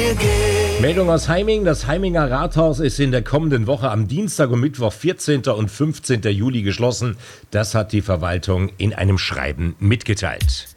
mir geht. Meldung aus Heiming. Das Heiminger Rathaus ist in der kommenden Woche am Dienstag und Mittwoch 14. und 15. Juli geschlossen. Das hat die Verwaltung in einem Schreiben mitgeteilt.